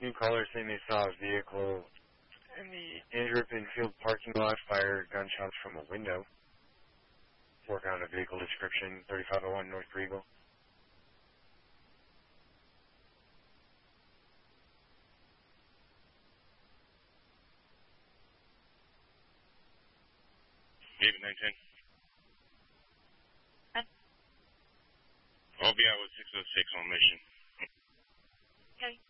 Two callers saying they saw a vehicle in the Andrew Field parking lot, fired gunshots from a window. Working on a vehicle description, 3501 North Regal. David 910. I'll be out with 606 on mission. Okay.